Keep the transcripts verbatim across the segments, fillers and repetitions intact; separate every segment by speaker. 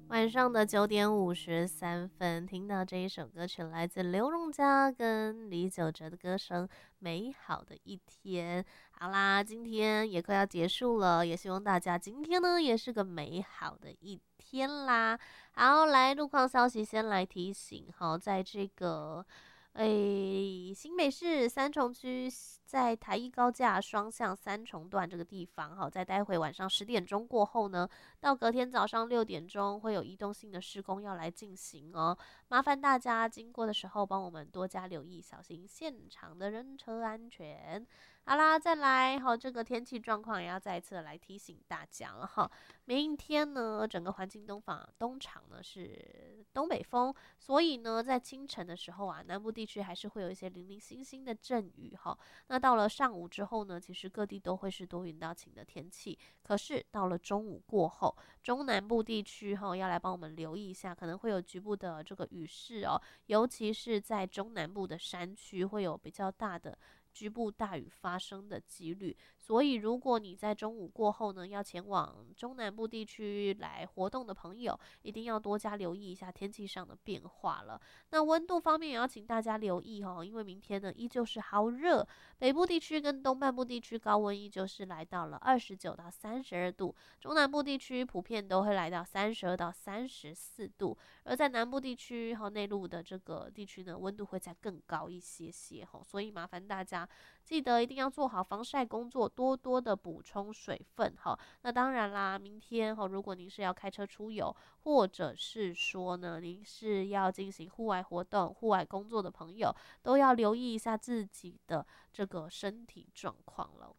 Speaker 1: 晚上的九点五十三分，听到这一首歌曲，来自刘荣佳跟李玖哲的歌声《美好的一天》。好啦，今天也快要结束了，也希望大家今天呢也是个美好的一天啦。好，来路况消息先来提醒，好，在这个。诶，新北市三重区在台一高架双向三重段这个地方，哈，在待会晚上十点钟过后呢，到隔天早上六点钟会有移动性的施工要来进行哦。麻烦大家经过的时候帮我们多加留意，小心现场的人车安全。好啦，再来好，这个天气状况也要再一次来提醒大家了哈。明天呢，整个环境东方东场呢是东北风，所以呢，在清晨的时候啊，南部地区还是会有一些零零星星的阵雨哈。那到了上午之后呢，其实各地都会是多云到晴的天气。可是到了中午过后，中南部地区哈要来帮我们留意一下，可能会有局部的这个雨势哦，尤其是在中南部的山区会有比较大的局部大雨发生的几率，所以如果你在中午过后呢，要前往中南部地区来活动的朋友，一定要多加留意一下天气上的变化了。那温度方面也要请大家留意哦，因为明天呢依旧是好热，北部地区跟东半部地区高温依旧是来到了二十九到三十二度，中南部地区普遍都会来到三十二到三十四度，而在南部地区和内陆的这个地区呢，温度会再更高一些些哈，所以麻烦大家记得一定要做好防晒工作，多多的补充水分哈。那当然啦，明天哈，如果您是要开车出游，或者是说呢，您是要进行户外活动、户外工作的朋友，都要留意一下自己的这个身体状况了。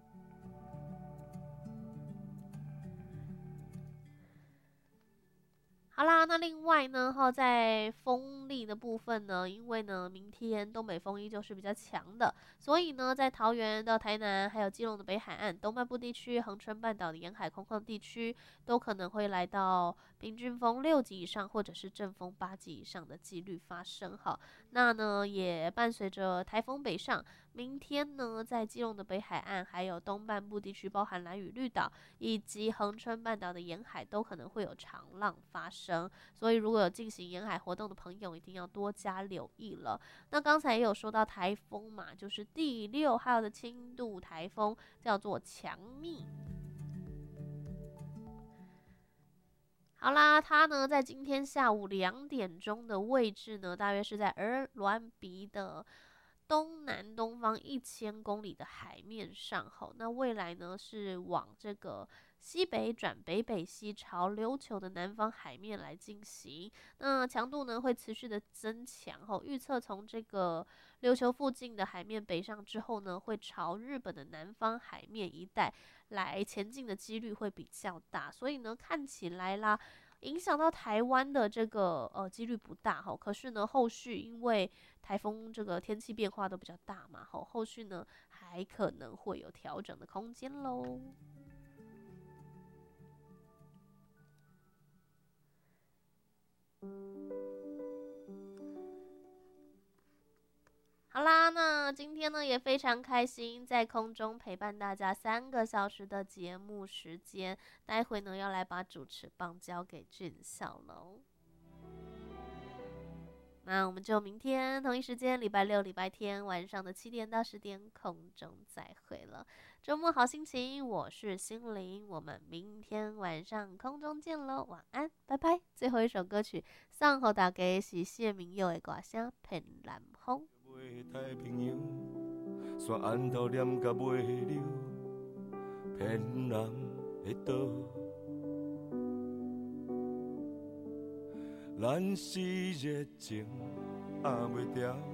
Speaker 1: 好啦，那另外呢，哈，在风力的部分呢，因为呢，明天东北风依旧是比较强的，所以呢，在桃园到台南，还有基隆的北海岸、东半部地区、恒春半岛的沿海空旷地区，都可能会来到平均风六级以上，或者是阵风八级以上的几率发生。哈，那呢，也伴随着台风北上，明天呢，在基隆的北海岸，还有东半部地区，包含兰屿绿岛以及恒春半岛的沿海，都可能会有长浪发生。所以如果有进行沿海活动的朋友，一定要多加留意了。那刚才也有说到台风嘛，就是第六号的轻度台风，叫做强密。好啦，它呢在今天下午两点钟的位置呢，大约是在鹅銮鼻的东南东方一千公里的海面上。好，那未来呢是往这个西北转北北西朝琉球的南方海面来进行。那强度呢会持续的增强。后预测从这个琉球附近的海面北上之后呢，会朝日本的南方海面一带来前进的几率会比较大。所以呢，看起来啦。影响到台湾的这个呃几率不大哈，可是呢，后续因为台风这个天气变化都比较大嘛，后后续呢还可能会有调整的空间喽。好啦，那今天呢也非常开心，在空中陪伴大家三个小时的节目时间，待会呢要来把主持棒交给俊孝喽。那我们就明天同一时间，礼拜六、礼拜天晚上的七点到十点空中再会了。周末好心情，我是心灵，我们明天晚上空中见喽，晚安，拜拜。最后一首歌曲送给大家是谢明佑的歌声《骗南风》。
Speaker 2: 太平洋，山安头念甲尾流，骗人的岛。咱是热情，压袂住